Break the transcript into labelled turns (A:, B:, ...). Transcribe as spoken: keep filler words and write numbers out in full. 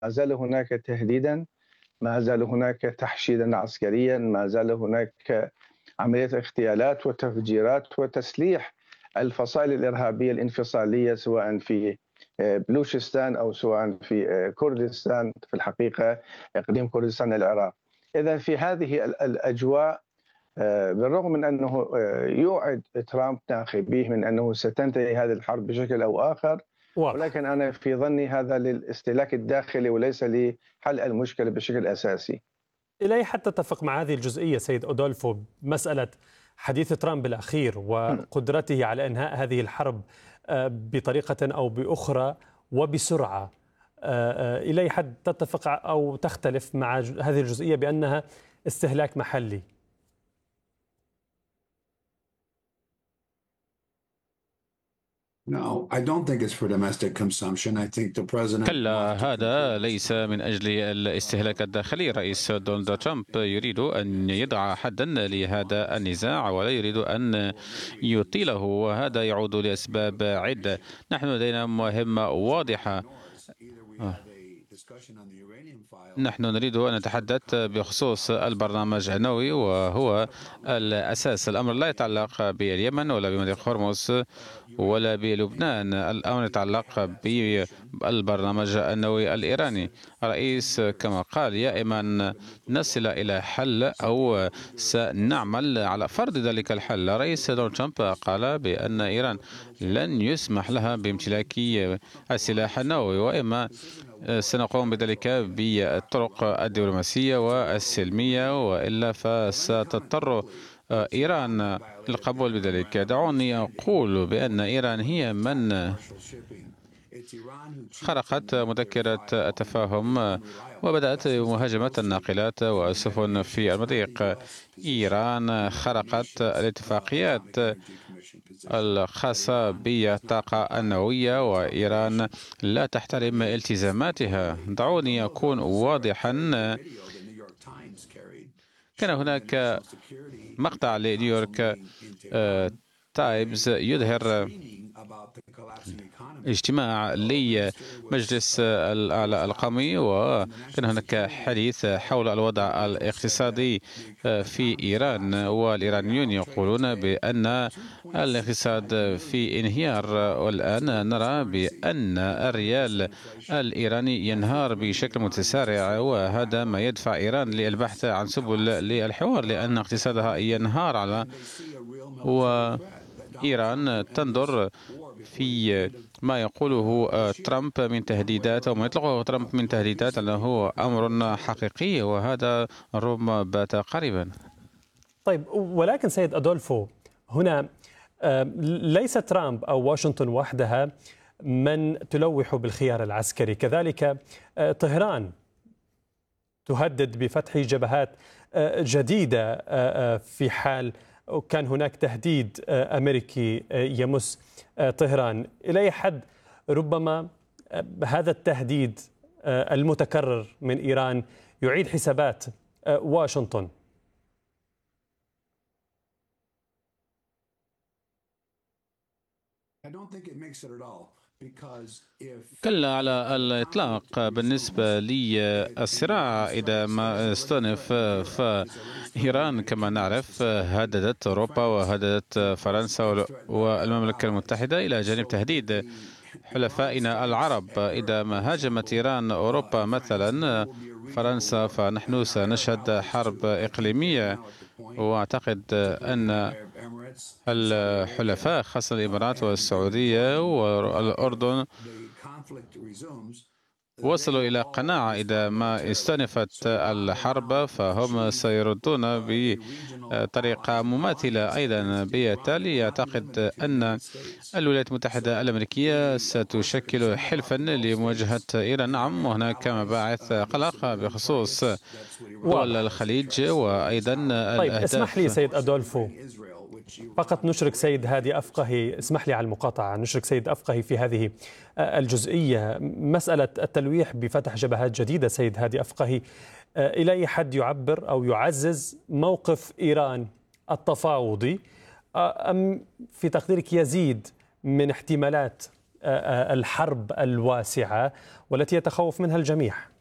A: زال هناك تهديدا، ما زال هناك تحشيدا عسكريا، ما زال هناك عملية اغتيالات وتفجيرات وتسليح الفصائل الإرهابية الانفصالية، سواء في بلوشستان أو سواء في كردستان، في الحقيقة إقليم كردستان العراق. إذا في هذه الأجواء، بالرغم من أنه يوعد ترامب ناخبيه من أنه ستنتهي هذه الحرب بشكل أو آخر،
B: واضح.
A: ولكن أنا في ظني هذا للاستهلاك الداخلي وليس لحل المشكلة بشكل أساسي.
B: إلى أي حد تتفق مع هذه الجزئية سيد أودولفو، مسألة حديث ترامب الأخير وقدرته على إنهاء هذه الحرب بطريقة أو بأخرى وبسرعة؟ إلى أي حد تتفق أو تختلف مع هذه الجزئية بأنها استهلاك محلي؟
C: كلا، هذا ليس من أجل الاستهلاك الداخلي. رئيس دونالد ترامب يريد أن يضع حدا لهذا النزاع ولا يريد أن يطيله، وهذا يعود لأسباب عدة. نحن لدينا مهمة واضحة. نحن نريد أن نتحدث بخصوص البرنامج النووي، وهو الأساس. الأمر لا يتعلق باليمن ولا بمضيق هرمز ولا بلبنان، الأمر يتعلق بالبرنامج النووي الإيراني. الرئيس كما قال: يا إما نصل إلى حل أو سنعمل على فرض ذلك الحل. رئيس دونالد ترامب قال بأن إيران لن يسمح لها بامتلاك السلاح النووي، وإما سنقوم بذلك بالطرق الدبلوماسية والسلمية، وإلا فستضطر إيران للقبول بذلك. دعوني أقول بأن إيران هي من خرقت مذكرة التفاهم وبدأت مهاجمة الناقلات والسفن في المضيق. إيران خرقت الاتفاقيات الخاصة بالطاقة النووية، وإيران لا تحترم التزاماتها. دعوني أكون واضحا. كان هناك مقطع لنيويورك تايمز يظهر اجتماع لمجلس الأعلى القومي، وكان هناك حديث حول الوضع الاقتصادي في إيران، والإيرانيون يقولون بأن الاقتصاد في انهيار، والآن نرى بأن الريال الإيراني ينهار بشكل متسارع، وهذا ما يدفع إيران للبحث عن سبل للحوار، لأن اقتصادها ينهار على وإيران تنظر في ما يقوله ترامب من تهديدات أو ما يطلقه ترامب من تهديدات أنه أمر حقيقي، وهذا ربما بات قريبا.
B: طيب، ولكن سيد أدولفو، هنا ليس ترامب أو واشنطن وحدها من تلوح بالخيار العسكري، كذلك طهران تهدد بفتح جبهات جديدة في حال كان هناك تهديد أمريكي يمس طهران. إلى أي حد ربما هذا التهديد المتكرر من إيران يعيد حسابات واشنطن؟
C: كلا على الإطلاق. بالنسبة للصراع إذا ما استأنف، فإيران كما نعرف هددت أوروبا وهددت فرنسا والمملكة المتحدة، إلى جانب تهديد حلفائنا العرب. إذا ما هاجمت إيران أوروبا مثلا فرنسا، فنحن سنشهد حرب إقليمية. وأعتقد أن الحلفاء خاصة الإمارات والسعودية والأردن وصلوا إلى قناعة إذا ما استأنفت الحرب فهم سيردون بطريقة مماثلة أيضا. بالتالي أعتقد أن الولايات المتحدة الأمريكية ستشكل حلفا لمواجهة إيران. نعم، وهناك مباعث قلق بخصوص دول الخليج وأيضا
B: طيب، اسمح لي سيد أدولفو فقط نشرك سيد هادي أفقهي، اسمح لي على المقاطعة، نشرك سيد أفقهي في هذه الجزئية. مسألة التلويح بفتح جبهات جديدة سيد هادي أفقهي، إلى أي حد يعبر أو يعزز موقف إيران التفاوضي، أم في تقديرك يزيد من احتمالات الحرب الواسعة والتي يتخوف منها الجميع؟